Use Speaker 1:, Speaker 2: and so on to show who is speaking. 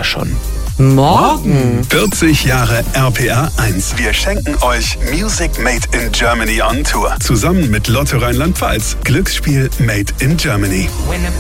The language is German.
Speaker 1: ja schon.
Speaker 2: Morgen.
Speaker 3: 40 Jahre RPR 1. Wir schenken euch Music Made in Germany on Tour. Zusammen mit Lotto Rheinland-Pfalz. Glücksspiel Made in Germany.